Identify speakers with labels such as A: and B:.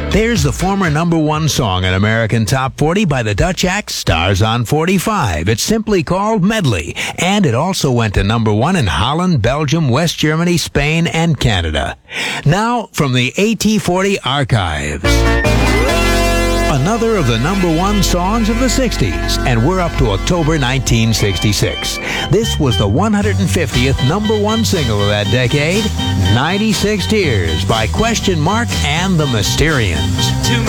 A: There's the former number one song in American Top 40 by the Dutch act Stars on 45. It's simply called Medley, and it also went to number one in Holland, Belgium, West Germany, Spain, and Canada. Now, from the AT40 archives. Another of the number one songs of the 60s, and we're up to October 1966. This was the 150th number one single of that decade, 96 Tears by Question Mark and the Mysterians.
B: Too